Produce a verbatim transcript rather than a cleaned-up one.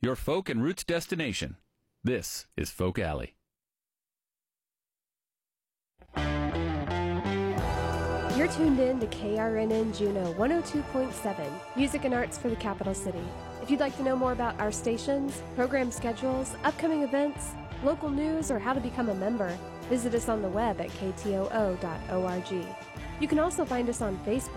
your folk and roots destination. This is Folk Alley. You're tuned in to K R N N Juneau one oh two point seven, music and arts for the capital city. If you'd like to know more about our stations, program schedules, upcoming events, local news, or how to become a member, visit us on the web at k t o o dot org. You can also find us on Facebook